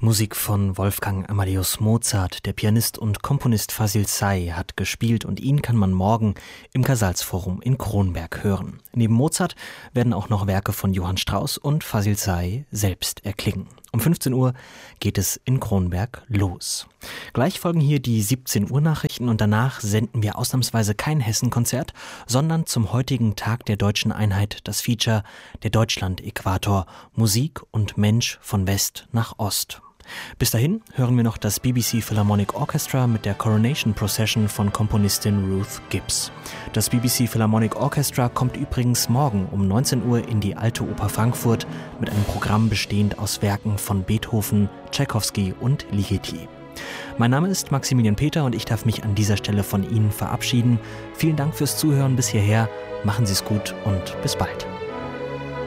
Musik von Wolfgang Amadeus Mozart. Der Pianist und Komponist Fazil Say hat gespielt und ihn kann man morgen im Casals-Forum in Kronberg hören. Neben Mozart werden auch noch Werke von Johann Strauss und Fazil Say selbst erklingen. Um 15 Uhr geht es in Kronberg los. Gleich folgen hier die 17 Uhr Nachrichten und danach senden wir ausnahmsweise kein Hessen-Konzert, sondern zum heutigen Tag der deutschen Einheit das Feature Der Deutschland-Äquator, Musik und Mensch von West nach Ost. Bis dahin hören wir noch das BBC Philharmonic Orchestra mit der Coronation Procession von Komponistin Ruth Gibbs. Das BBC Philharmonic Orchestra kommt übrigens morgen um 19 Uhr in die Alte Oper Frankfurt mit einem Programm bestehend aus Werken von Beethoven, Tschaikowski und Ligeti. Mein Name ist Maximilian Peter und ich darf mich an dieser Stelle von Ihnen verabschieden. Vielen Dank fürs Zuhören bis hierher. Machen Sie es gut und bis bald.